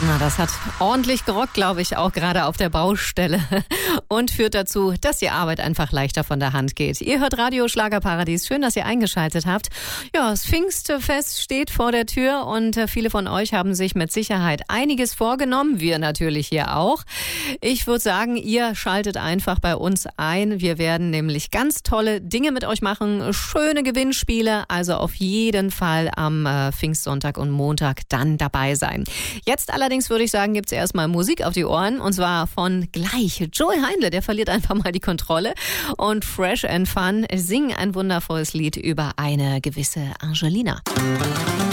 Na, das hat ordentlich gerockt, glaube ich, auch gerade auf der Baustelle und führt dazu, dass die Arbeit einfach leichter von der Hand geht. Ihr hört Radio Schlagerparadies. Schön, dass ihr eingeschaltet habt. Ja, das Pfingstfest steht vor der Tür und viele von euch haben sich mit Sicherheit einiges vorgenommen. Wir natürlich hier auch. Ich würde sagen, ihr schaltet einfach bei uns ein. Wir werden nämlich ganz tolle Dinge mit euch machen. Schöne Gewinnspiele. Also auf jeden Fall am Pfingstsonntag und Montag dann dabei sein. Jetzt allerdings würde ich sagen, gibt es erstmal Musik auf die Ohren und zwar von gleich. Joey Heindle, der verliert einfach mal die Kontrolle und Fresh and Fun singen ein wundervolles Lied über eine gewisse Angelina.